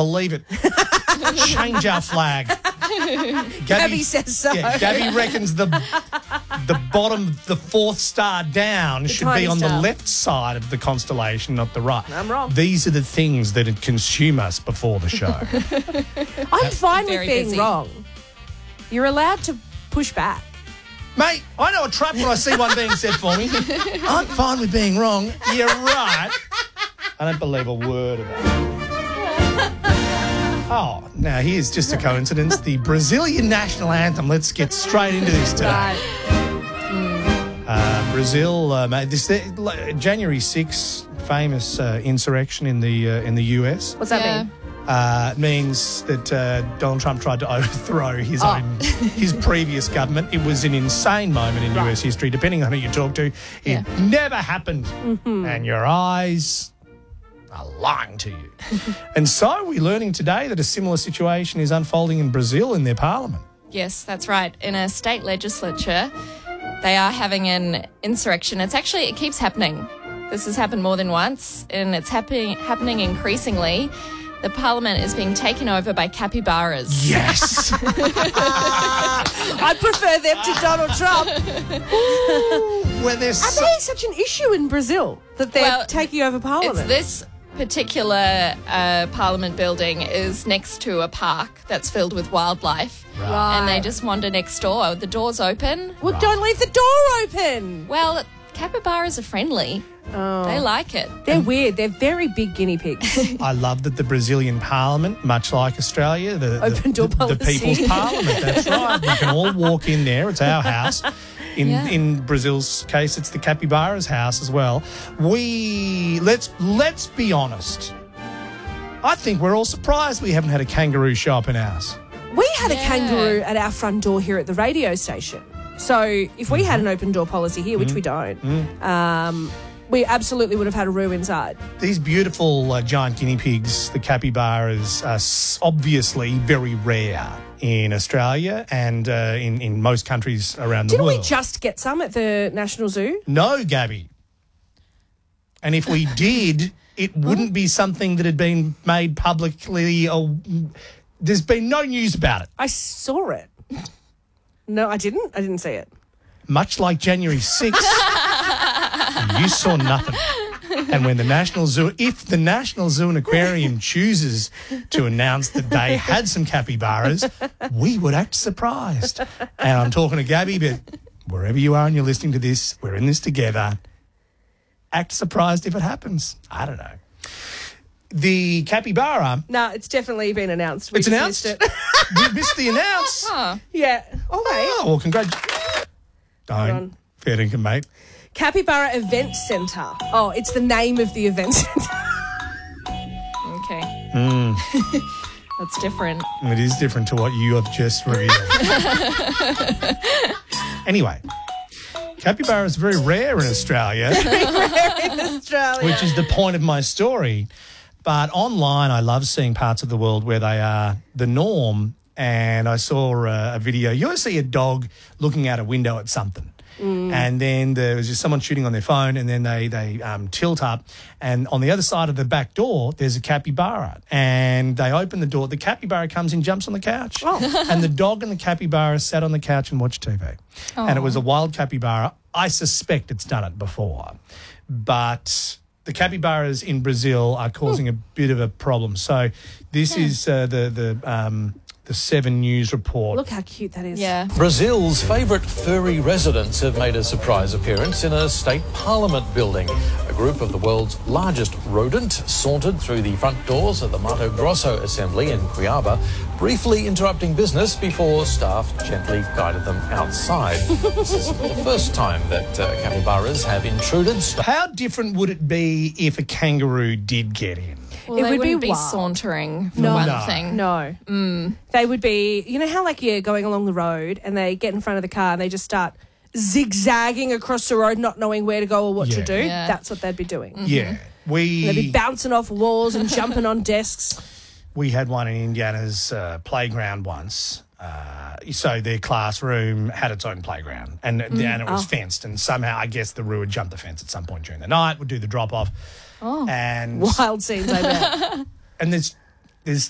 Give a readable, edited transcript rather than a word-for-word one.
believe it. Change our flag. Gabby says so. Yeah, Gabby reckons the bottom, the fourth star down should be on the left side of the constellation, not the right. I'm wrong. These are the things that consume us before the show. I'm fine with Very being busy. wrong. You're allowed to push back. Mate, I know a trap when I see one being said for me. I'm fine with being wrong. You're right. I don't believe a word of that. Oh, now here's just a coincidence. The Brazilian national anthem. Let's get straight into this today. Brazil, January 6th, famous insurrection in the US. What's that mean? It means that Donald Trump tried to overthrow his previous government. It was an insane moment in US history. Depending on who you talk to, it never happened. And your eyes are lying to you. And so we're learning today that a similar situation is unfolding in Brazil in their parliament. Yes, that's right. In a state legislature, they are having an insurrection. It keeps happening. This has happened more than once, and it's happening increasingly. The parliament is being taken over by capybaras. Yes. I prefer them to Donald Trump. Are they such an issue in Brazil that they're taking over parliament? This particular parliament building is next to a park that's filled with wildlife. Right. And they just wander next door. The door's open. Well, don't leave the door open. Well, capybaras are friendly. Oh. They like it. They're weird. They're very big guinea pigs. I love that the Brazilian parliament, much like Australia, Open door the policy. people's parliament, that's right. We can all walk in there. It's our house. In Brazil's case, it's the capybara's house as well. Let's be honest. I think we're all surprised we haven't had a kangaroo show up in ours. We had a kangaroo at our front door here at the radio station. So if we had an open door policy here, which we don't, we absolutely would have had a roo inside. These beautiful giant guinea pigs, the capybaras, are obviously very rare in Australia and in most countries around the world. Didn't we just get some at the National Zoo? No, Gabby. And if we did, it wouldn't be something that had been made publicly. There's been no news about it. I saw it. No, I didn't. I didn't see it. Much like January 6th, you saw nothing. And when the National Zoo, if the National Zoo and Aquarium chooses to announce that they had some capybaras, we would act surprised. And I'm talking to Gabby, but wherever you are and you're listening to this, we're in this together. Act surprised if it happens. I don't know. The capybara. No, it's definitely been announced. It's announced? We missed the announce. Yeah. Okay. Oh, well, congratulations. Don't. Fair dinkum, mate. Capybara Event Centre. Oh, it's the name of the event centre. Okay. That's different. It is different to what you have just revealed. Anyway, capybara is very rare in Australia. Which is the point of my story. But online, I love seeing parts of the world where they are the norm. And I saw a video. You always see a dog looking out a window at something. And then there was just someone shooting on their phone, and then they tilt up. And on the other side of the back door, there's a capybara. And they open the door. The capybara comes in, jumps on the couch. And the dog and the capybara sat on the couch and watched TV. And it was a wild capybara. I suspect it's done it before. But the capybaras in Brazil are causing a bit of a problem. So this is the 7 News report. Look how cute that is. Yeah. Brazil's favourite furry residents have made a surprise appearance in a state parliament building. A group of the world's largest rodent sauntered through the front doors of the Mato Grosso Assembly in Cuiabá, briefly interrupting business before staff gently guided them outside. This is the first time that capybaras have intruded. How different would it be if a kangaroo did get in? Well, It they would be wouldn't be wild. sauntering for No. one No. thing. No. They would be, you know how like you're going along the road and they get in front of the car and they just start zigzagging across the road not knowing where to go or what to Yeah. do? Yeah. That's what they'd be doing. Yeah. They'd be bouncing off walls and jumping on desks. We had one in Indiana's playground once. So their classroom had its own playground and it was fenced. And somehow, I guess, the roo would jump the fence at some point during the night, would do the drop-off. And Wild scenes, I bet. And there's